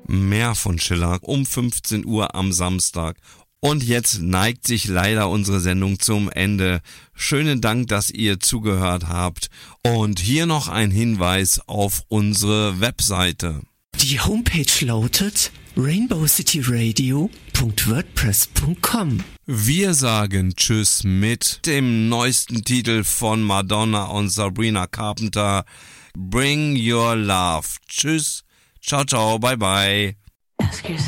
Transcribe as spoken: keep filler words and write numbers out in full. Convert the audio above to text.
Mehr von Schiller um fünfzehn Uhr am Samstag. Und jetzt neigt sich leider unsere Sendung zum Ende. Schönen Dank, dass ihr zugehört habt. Und hier noch ein Hinweis auf unsere Webseite. Die Homepage lautet rainbow city radio punkt wordpress punkt com. Wir sagen Tschüss mit dem neuesten Titel von Madonna und Sabrina Carpenter. Bring Your Love. Tschüss. Ciao, ciao. Bye, bye.